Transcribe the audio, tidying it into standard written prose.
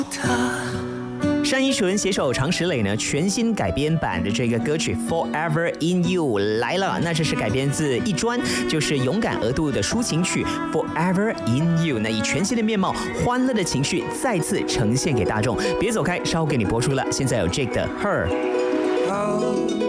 单依纯携手常石磊呢全新改编版的这个歌曲《Forever in You》来了。那这是改编自一专，就是勇敢额度的抒情曲《Forever in You》，那以全新的面貌、欢乐的情绪再次呈现给大众。别走开，稍后给你播出了。现在有 Jake 的《Her》。